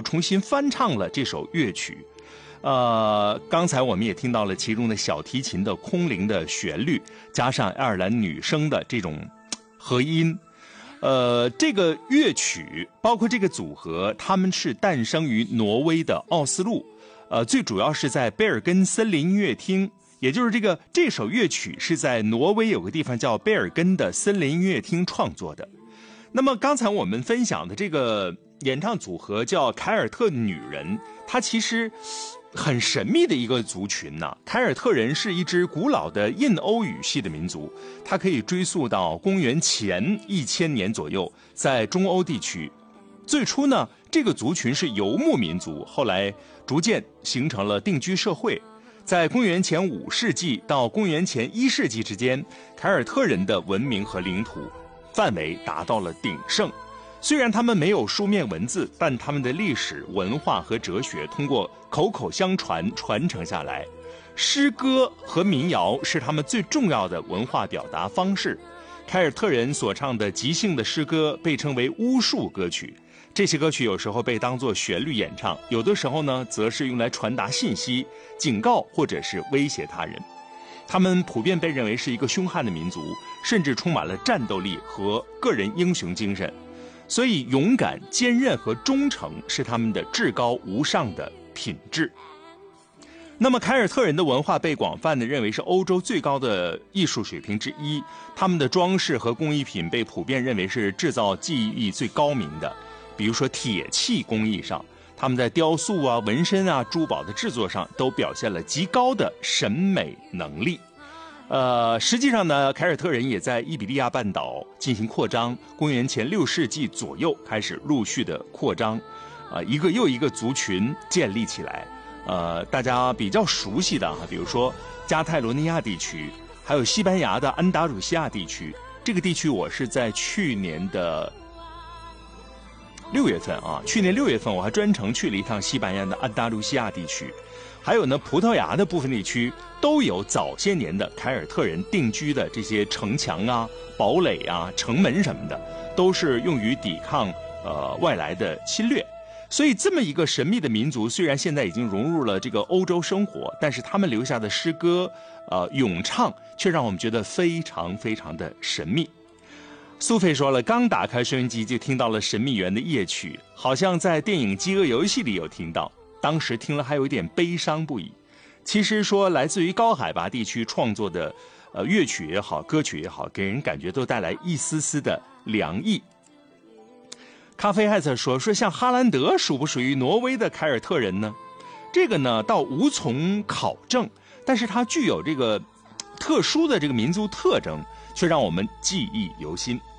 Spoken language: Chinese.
重新翻唱了这首乐曲。刚才我们也听到了其中的小提琴的空灵的旋律，加上爱尔兰女声的这种和音。这个乐曲包括这个组合，他们是诞生于挪威的奥斯陆，最主要是在贝尔根森林音乐厅，也就是这首乐曲是在挪威有个地方叫贝尔根的森林音乐厅创作的。那么刚才我们分享的这个演唱组合叫凯尔特女人，它其实很神秘的一个族群呢。凯尔特人是一支古老的印欧语系的民族，它可以追溯到公元前1000年左右，在中欧地区。最初呢，这个族群是游牧民族，后来逐渐形成了定居社会。在公元前5世纪到公元前1世纪之间，凯尔特人的文明和领土范围达到了鼎盛。虽然他们没有书面文字，但他们的历史文化和哲学通过口口相传传承下来。诗歌和民谣是他们最重要的文化表达方式。凯尔特人所唱的即兴的诗歌被称为巫术歌曲，这些歌曲有时候被当作旋律演唱，有的时候呢则是用来传达信息、警告或者是威胁他人。他们普遍被认为是一个凶悍的民族，甚至充满了战斗力和个人英雄精神，所以勇敢、坚韧和忠诚是他们的至高无上的品质。那么凯尔特人的文化被广泛地认为是欧洲最高的艺术水平之一，他们的装饰和工艺品被普遍认为是制造技艺最高明的。比如说铁器工艺上，他们在雕塑啊、纹身啊、珠宝的制作上都表现了极高的审美能力。实际上呢，凯尔特人也在伊比利亚半岛进行扩张，公元前6世纪左右开始陆续的扩张，一个又一个族群建立起来。大家比较熟悉的比如说加泰罗尼亚地区，还有西班牙的安达卢西亚地区。这个地区我是在去年6月份我还专程去了一趟西班牙的安达卢西亚地区。还有呢，葡萄牙的部分地区都有早些年的凯尔特人定居的这些城墙啊、堡垒啊、城门什么的，都是用于抵抗外来的侵略。所以这么一个神秘的民族，虽然现在已经融入了这个欧洲生活，但是他们留下的诗歌咏唱却让我们觉得非常非常的神秘。苏菲说了，刚打开收音机就听到了神秘园的夜曲，好像在电影《饥饿游戏》里有听到，当时听了还有一点悲伤不已。其实说来自于高海拔地区创作的乐曲也好，歌曲也好，给人感觉都带来一丝丝的凉意。咖啡艾特说像哈兰德属不属于挪威的凯尔特人呢？这个呢倒无从考证，但是它具有这个特殊的这个民族特征，却让我们记忆犹新。